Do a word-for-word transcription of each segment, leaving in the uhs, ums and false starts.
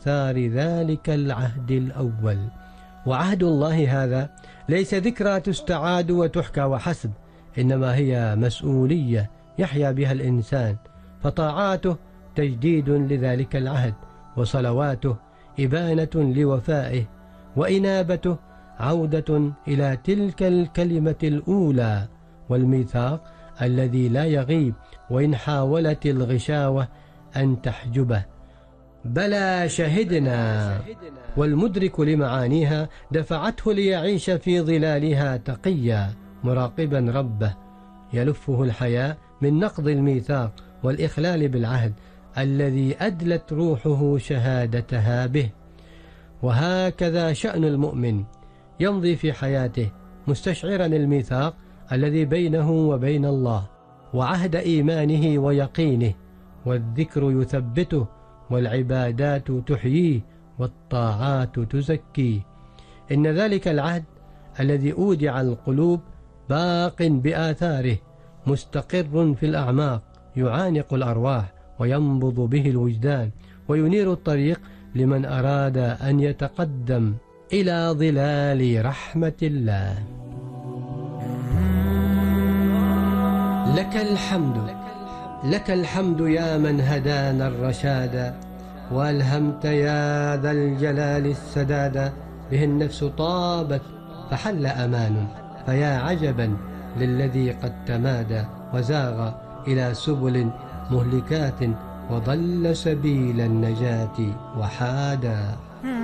آثار ذلك العهد الأول. وعهد الله هذا ليس ذكرى تستعاد وتحكى وحسب، إنما هي مسؤولية يحيا بها الإنسان، فطاعاته تجديد لذلك العهد، وصلواته إبانة لوفائه، وإنابته عودة إلى تلك الكلمة الأولى، والميثاق الذي لا يغيب وإن حاولت الغشاوة أن تحجبه. بلى شهدنا، والمدرك لمعانيها دفعته ليعيش في ظلالها تقيا مراقبا ربه، يلفه الحياء من نقض الميثاق والإخلال بالعهد الذي أدلت روحه شهادتها به. وهكذا شأن المؤمن، يمضي في حياته مستشعرا الميثاق الذي بينه وبين الله، وعهد إيمانه ويقينه، والذكر يثبته، والعبادات تحييه، والطاعات تزكيه. إن ذلك العهد الذي أودع القلوب باق بآثاره، مستقر في الأعماق، يعانق الأرواح، وينبض به الوجدان، وينير الطريق لمن أراد أن يتقدم إلى ظلال رحمة الله. لك الحمد، لك الحمد يا من هدانا الرشاد، وألهمت يا ذا الجلال السداد. به النفس طابت فحل أمان، فيا عجبا للذي قد تمادى، وزاغ إلى سبل مهلكات، وضل سبيل النجاة وحادا.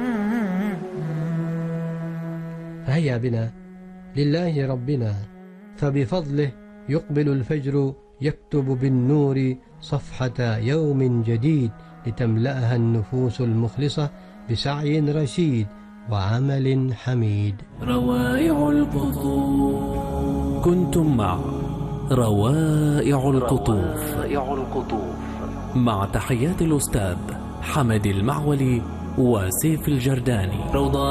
فهيا بنا لله ربنا، فبفضله يقبل الفجر يكتب بالنور صفحة يوم جديد، لتملأها النفوس المخلصة بسعي رشيد وعمل حميد. روائع القطوف. كنتم مع روائع القطوف مع تحيات الأستاذ حمد المعولي وسيف الجرداني.